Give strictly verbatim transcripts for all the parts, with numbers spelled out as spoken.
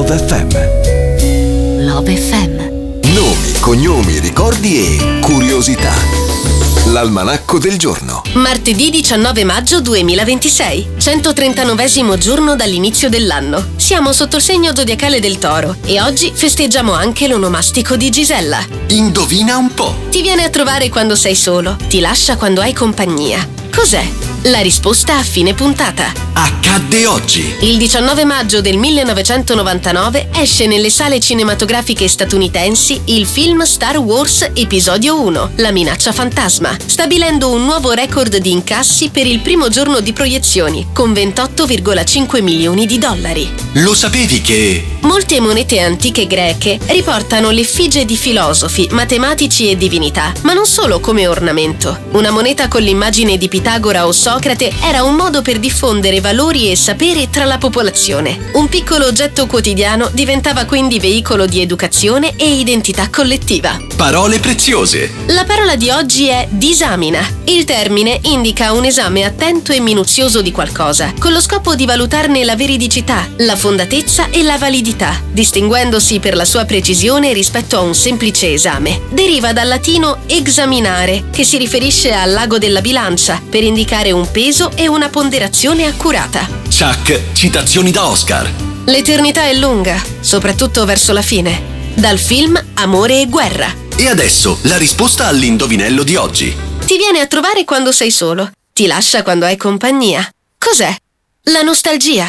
Love F M. Love F M. Nomi, cognomi, ricordi e curiosità. L'almanacco del giorno. Martedì diciannove maggio duemilaventisei, centotrentanovesimo giorno dall'inizio dell'anno. Siamo sotto il segno zodiacale del Toro e oggi festeggiamo anche l'onomastico di Gisella. Indovina un po'. Ti viene a trovare quando sei solo, ti lascia quando hai compagnia. Cos'è? La risposta a fine puntata. Accadde oggi. Il diciannove maggio del millenovecentonovantanove esce nelle sale cinematografiche statunitensi il film Star Wars Episodio uno, La minaccia fantasma, stabilendo un nuovo record di incassi per il primo giorno di proiezioni, con ventotto virgola cinque milioni di dollari. Lo sapevi che... Molte monete antiche greche riportano l'effigie di filosofi, matematici e divinità, ma non solo come ornamento. Una moneta con l'immagine di Pitagora o Socrate era un modo per diffondere valori e sapere tra la popolazione. Un piccolo oggetto quotidiano diventava quindi veicolo di educazione e identità collettiva. Parole preziose. La parola di oggi è disamina. Il termine indica un esame attento e minuzioso di qualcosa, con lo scopo di valutarne la veridicità, la fondatezza e la validità, distinguendosi per la sua precisione rispetto a un semplice esame. Deriva dal latino examinare, che si riferisce al lago della bilancia, per indicare un peso e una ponderazione accurata. Chuck, citazioni da Oscar. L'eternità è lunga, soprattutto verso la fine. Dal film Amore e guerra. E adesso la risposta all'indovinello di oggi. Ti viene a trovare quando sei solo, ti lascia quando hai compagnia. Cos'è? La nostalgia.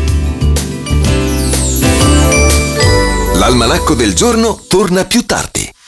L'almanacco del giorno torna più tardi.